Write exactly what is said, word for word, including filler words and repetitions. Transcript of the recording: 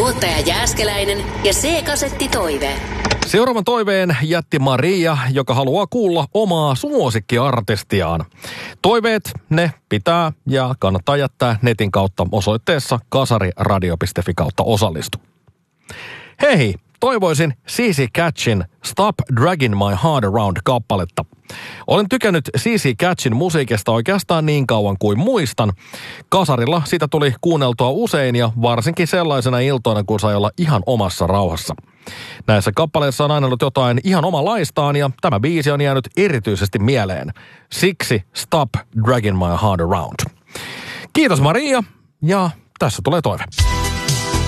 Tuottaja Jääskeläinen ja C-kasetti Toive. Seuraavan toiveen jätti Maria, joka haluaa kuulla omaa suosikkiartistiaan. Toiveet, ne pitää ja kannattaa jättää netin kautta osoitteessa kasariradio piste fi kautta osallistu. Hei, toivoisin C C Catchin Stop Dragging My Heart Around -kappaletta. Olen tykännyt C C Catchin musiikista oikeastaan niin kauan kuin muistan. Kasarilla sitä tuli kuunneltua usein ja varsinkin sellaisena iltoina, kun sai olla ihan omassa rauhassa. Näissä kappaleissa on aina ollut jotain ihan omalaistaan ja tämä biisi on jäänyt erityisesti mieleen. Siksi Stop Dragging My Heart Around. Kiitos Maria ja tässä tulee toive.